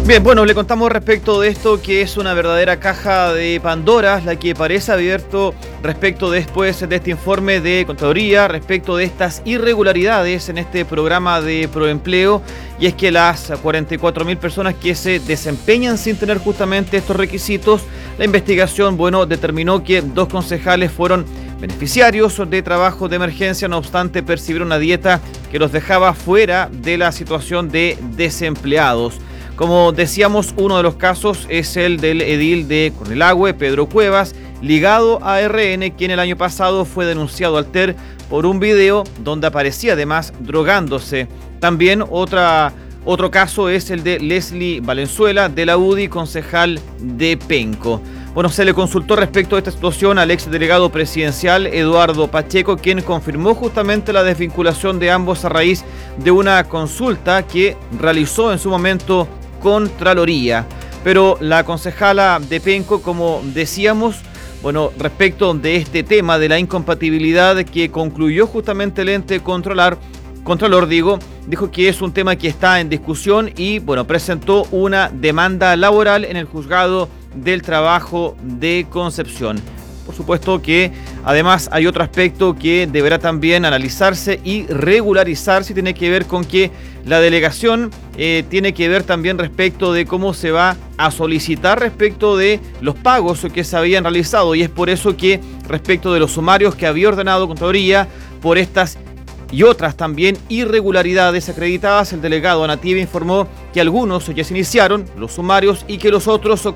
Bien, bueno, le contamos respecto de esto que es una verdadera caja de Pandora, la que parece abierto respecto después de este informe de Contraloría, respecto de estas irregularidades en este programa de Proempleo, y es que las 44.000 personas que se desempeñan sin tener justamente estos requisitos, la investigación, bueno, determinó que 2 concejales fueron beneficiarios de trabajo de emergencia, no obstante percibir una dieta que los dejaba fuera de la situación de desempleados. Como decíamos, uno de los casos es el del edil de Cornelagüe, Pedro Cuevas, ligado a RN, quien el año pasado fue denunciado al TER por un video donde aparecía además drogándose. También otro caso es el de Leslie Valenzuela, de la UDI, concejal de Penco. Bueno, se le consultó respecto a esta situación al exdelegado presidencial Eduardo Pacheco, quien confirmó justamente la desvinculación de ambos a raíz de una consulta que realizó en su momento Contraloría. Pero la concejala de Penco, como decíamos, bueno, respecto de este tema de la incompatibilidad que concluyó justamente el ente contralor, dijo que es un tema que está en discusión y, bueno, presentó una demanda laboral en el juzgado del trabajo de Concepción. Por supuesto que además hay otro aspecto que deberá también analizarse y regularizarse, tiene que ver con que la delegación tiene que ver también respecto de cómo se va a solicitar respecto de los pagos que se habían realizado, y es por eso que respecto de los sumarios que había ordenado Contraloría por estas y otras también irregularidades acreditadas, el delegado Anative informó que algunos ya se iniciaron los sumarios y que los otros